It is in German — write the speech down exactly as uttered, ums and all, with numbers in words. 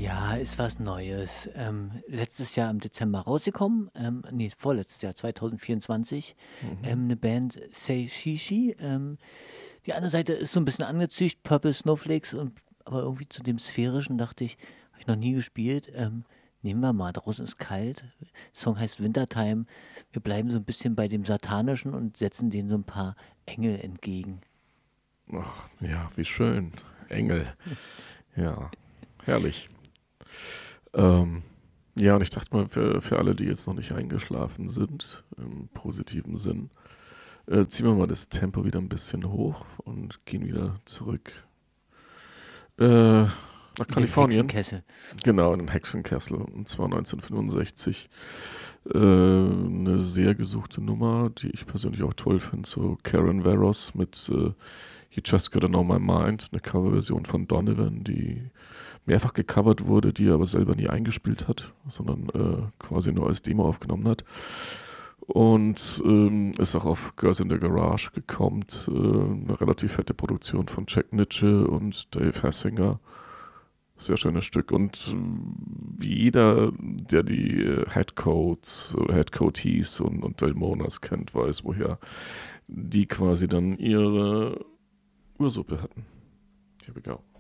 Ja, ist was Neues. Ähm, letztes Jahr im Dezember rausgekommen, ähm, nee, vorletztes Jahr, zwanzig vierundzwanzig, Mhm. ähm, eine Band Say Shishi. Ähm, die andere Seite ist so ein bisschen angezücht, Purple Snowflakes, und aber irgendwie zu dem Sphärischen dachte ich, habe ich noch nie gespielt. Ähm, nehmen wir mal, draußen ist kalt. Song heißt Wintertime. Wir bleiben so ein bisschen bei dem Satanischen und setzen denen so ein paar Engel entgegen. Ach, ja, wie schön. Engel. Ja, herrlich. Ähm, ja, und ich dachte mal, für, für alle, die jetzt noch nicht eingeschlafen sind, im positiven Sinn, äh, ziehen wir mal das Tempo wieder ein bisschen hoch und gehen wieder zurück äh, nach In den Kalifornien. Hexenkessel. Genau, in den Hexenkessel. Und zwar neunzehnhundertfünfundsechzig. Äh, eine sehr gesuchte Nummer, die ich persönlich auch toll finde. So Karen Veros mit äh, You Just Gotta Know My Mind, eine Coverversion von Donovan, die mehrfach gecovert wurde, die er aber selber nie eingespielt hat, sondern äh, quasi nur als Demo aufgenommen hat. Und ähm, ist auch auf Girls in the Garage gekommen, äh, eine relativ fette Produktion von Jack Nitzsche und Dave Hassinger. Sehr schönes Stück. Und äh, wie jeder, der die äh, Headcoats oder Headcoatees und, und Delmonas kennt, weiß, woher die quasi dann ihre Ursuppe hatten. Here we go.